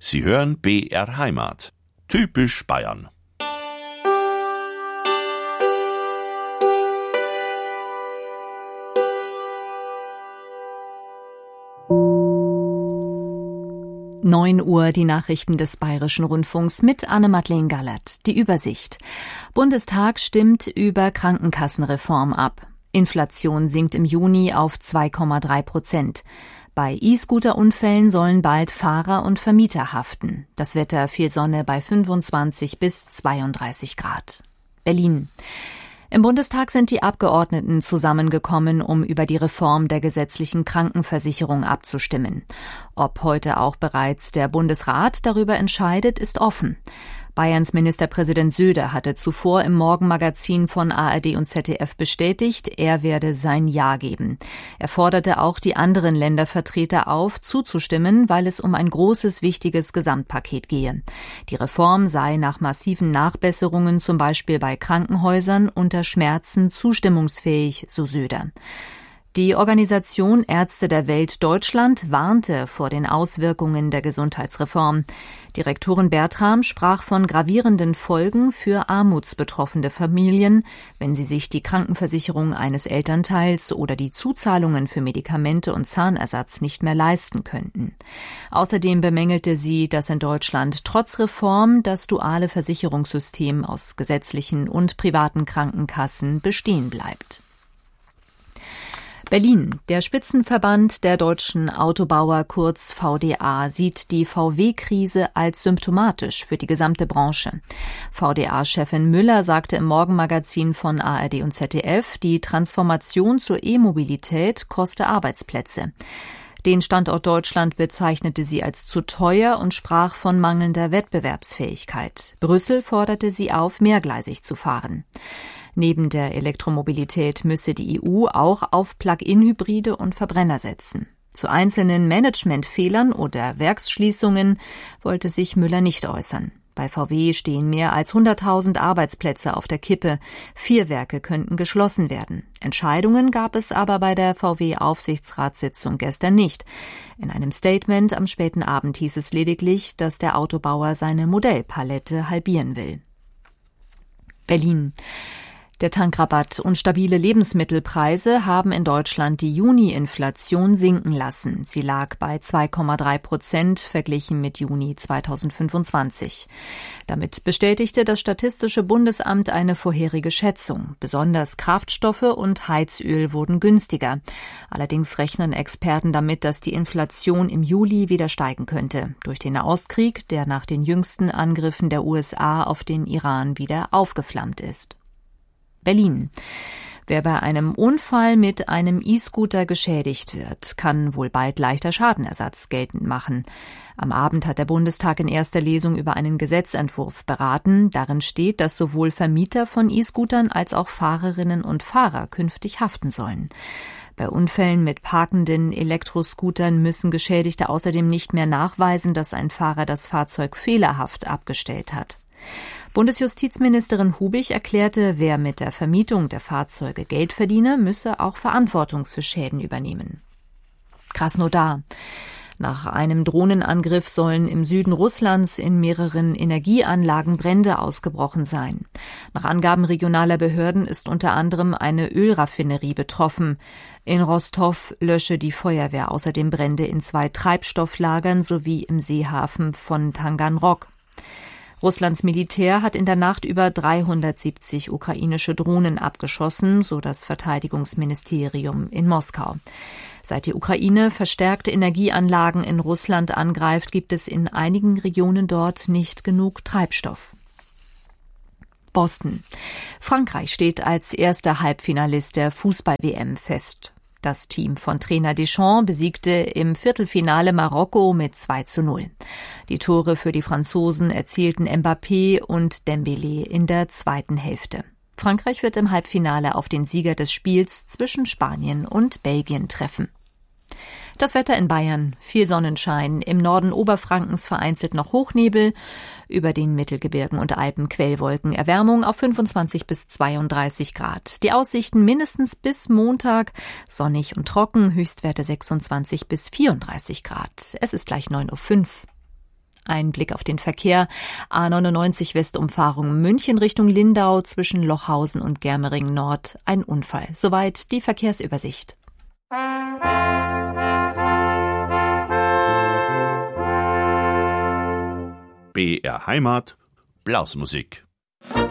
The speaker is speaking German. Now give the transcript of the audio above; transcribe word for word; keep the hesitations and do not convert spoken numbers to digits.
Sie hören B R Heimat. Typisch Bayern. neun Uhr die Nachrichten des Bayerischen Rundfunks mit Anne-Madeleine Gallert. Die Übersicht. Bundestag stimmt über Krankenkassenreform ab. Inflation sinkt im Juni auf zwei Komma drei Prozent. Bei E-Scooter-Unfällen sollen bald Fahrer und Vermieter haften. Das Wetter viel Sonne bei fünfundzwanzig bis zweiunddreißig Grad. Berlin. Im Bundestag sind die Abgeordneten zusammengekommen, um über die Reform der gesetzlichen Krankenversicherung abzustimmen. Ob heute auch bereits der Bundesrat darüber entscheidet, ist offen. Bayerns Ministerpräsident Söder hatte zuvor im Morgenmagazin von A R D und Z D F bestätigt, er werde sein Ja geben. Er forderte auch die anderen Ländervertreter auf, zuzustimmen, weil es um ein großes, wichtiges Gesamtpaket gehe. Die Reform sei nach massiven Nachbesserungen, zum Beispiel bei Krankenhäusern, unter Schmerzen zustimmungsfähig, so Söder. Die Organisation Ärzte der Welt Deutschland warnte vor den Auswirkungen der Gesundheitsreform. Direktorin Bertram sprach von gravierenden Folgen für armutsbetroffene Familien, wenn sie sich die Krankenversicherung eines Elternteils oder die Zuzahlungen für Medikamente und Zahnersatz nicht mehr leisten könnten. Außerdem bemängelte sie, dass in Deutschland trotz Reform das duale Versicherungssystem aus gesetzlichen und privaten Krankenkassen bestehen bleibt. Berlin. Der Spitzenverband der deutschen Autobauer, kurz V D A, sieht die V W-Krise als symptomatisch für die gesamte Branche. V D A-Chefin Müller sagte im Morgenmagazin von A R D und Z D F, die Transformation zur E-Mobilität koste Arbeitsplätze. Den Standort Deutschland bezeichnete sie als zu teuer und sprach von mangelnder Wettbewerbsfähigkeit. Brüssel forderte sie auf, mehrgleisig zu fahren. Neben der Elektromobilität müsse die E U auch auf Plug-in-Hybride und Verbrenner setzen. Zu einzelnen Managementfehlern oder Werksschließungen wollte sich Müller nicht äußern. Bei V W stehen mehr als hunderttausend Arbeitsplätze auf der Kippe. Vier Werke könnten geschlossen werden. Entscheidungen gab es aber bei der V W-Aufsichtsratssitzung gestern nicht. In einem Statement am späten Abend hieß es lediglich, dass der Autobauer seine Modellpalette halbieren will. Berlin. Der Tankrabatt und stabile Lebensmittelpreise haben in Deutschland die Juni-Inflation sinken lassen. Sie lag bei zwei Komma drei Prozent verglichen mit Juni zweitausendfünfundzwanzig. Damit bestätigte das Statistische Bundesamt eine vorherige Schätzung. Besonders Kraftstoffe und Heizöl wurden günstiger. Allerdings rechnen Experten damit, dass die Inflation im Juli wieder steigen könnte. Durch den Nahostkrieg, der nach den jüngsten Angriffen der U S A auf den Iran wieder aufgeflammt ist. Berlin. Wer bei einem Unfall mit einem E-Scooter geschädigt wird, kann wohl bald leichter Schadenersatz geltend machen. Am Abend hat der Bundestag in erster Lesung über einen Gesetzentwurf beraten. Darin steht, dass sowohl Vermieter von E-Scootern als auch Fahrerinnen und Fahrer künftig haften sollen. Bei Unfällen mit parkenden Elektroscootern müssen Geschädigte außerdem nicht mehr nachweisen, dass ein Fahrer das Fahrzeug fehlerhaft abgestellt hat. Bundesjustizministerin Hubig erklärte, wer mit der Vermietung der Fahrzeuge Geld verdiene, müsse auch Verantwortung für Schäden übernehmen. Krasnodar. Nach einem Drohnenangriff sollen im Süden Russlands in mehreren Energieanlagen Brände ausgebrochen sein. Nach Angaben regionaler Behörden ist unter anderem eine Ölraffinerie betroffen. In Rostow lösche die Feuerwehr außerdem Brände in zwei Treibstofflagern sowie im Seehafen von Taganrog. Russlands Militär hat in der Nacht über dreihundertsiebzig ukrainische Drohnen abgeschossen, so das Verteidigungsministerium in Moskau. Seit die Ukraine verstärkte Energieanlagen in Russland angreift, gibt es in einigen Regionen dort nicht genug Treibstoff. Boston. Frankreich steht als erster Halbfinalist der Fußball-W M fest. Das Team von Trainer Deschamps besiegte im Viertelfinale Marokko mit zwei zu null. Die Tore für die Franzosen erzielten Mbappé und Dembélé in der zweiten Hälfte. Frankreich wird im Halbfinale auf den Sieger des Spiels zwischen Spanien und Belgien treffen. Das Wetter in Bayern, viel Sonnenschein, im Norden Oberfrankens vereinzelt noch Hochnebel, über den Mittelgebirgen und Alpen Quellwolken, Erwärmung auf fünfundzwanzig bis zweiunddreißig Grad. Die Aussichten mindestens bis Montag, sonnig und trocken, Höchstwerte sechsundzwanzig bis vierunddreißig Grad. Es ist gleich neun Uhr fünf. Ein Blick auf den Verkehr. A neunundneunzig Westumfahrung München Richtung Lindau zwischen Lochhausen und Germering Nord. Ein Unfall. Soweit die Verkehrsübersicht. B R Heimat, Blasmusik.